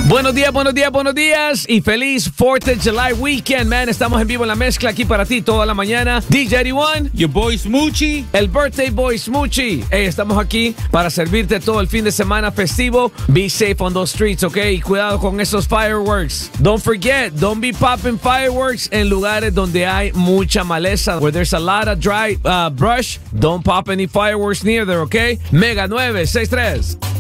Buenos días, buenos días, buenos días y feliz 4th of July weekend, man. Estamos en vivo en la mezcla aquí para ti toda la mañana. DJ 81, your boy Smoochie, el birthday boy Smoochie. Hey, estamos aquí para servirte todo el fin de semana festivo. Be safe on those streets, ok? Y cuidado con esos fireworks. Don't forget, don't be popping fireworks en lugares donde hay mucha maleza. Where there's a lot of dry brush, don't pop any fireworks near there, ok? Mega 963.